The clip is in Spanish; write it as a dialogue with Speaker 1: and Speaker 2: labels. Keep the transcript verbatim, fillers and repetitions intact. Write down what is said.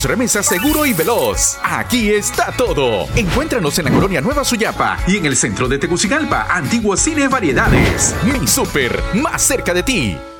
Speaker 1: Remesa seguro y veloz. Aquí está todo. Encuéntranos en la colonia Nueva Suyapa y en el centro de Tegucigalpa, antiguo Cine Variedades. Mi Super, más cerca de ti.